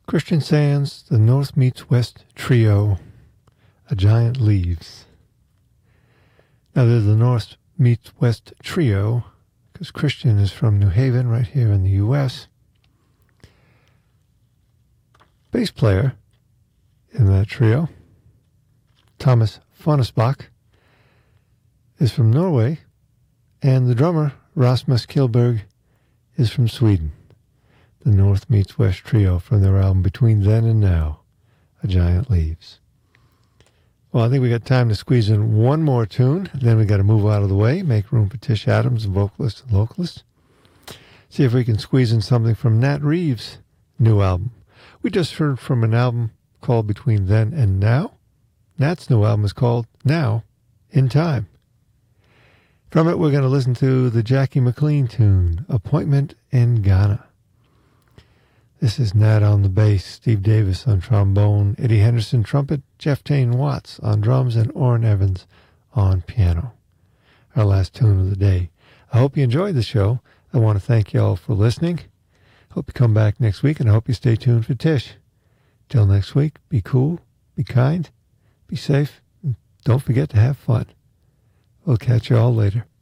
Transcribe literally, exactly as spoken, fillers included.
Christian Sands, the North Meets West Trio, A Giant Leaves. Now, there's the North Meets West Trio, because Christian is from New Haven, right here in the U S Bass player in that trio, Thomas Fonnesbach, is from Norway, and the drummer, Rasmus Kilberg, is from Sweden. The North Meets West Trio from their album Between Then and Now, A Giant Leaves. Well, I think we got time to squeeze in one more tune. Then we got to move out of the way, make room for Tish Adams, vocalist and localist. See if we can squeeze in something from Nat Reeves' new album. We just heard from an album called Between Then and Now. Nat's new album is called Now in Time. From it, we're going to listen to the Jackie McLean tune, Appointment in Ghana. This is Nat on the bass, Steve Davis on trombone, Eddie Henderson trumpet, Jeff Tane Watts on drums, and Orrin Evans on piano. Our last tune of the day. I hope you enjoyed the show. I want to thank you all for listening. Hope you come back next week, and I hope you stay tuned for Tish. Till next week, be cool, be kind, be safe, and don't forget to have fun. We'll catch you all later.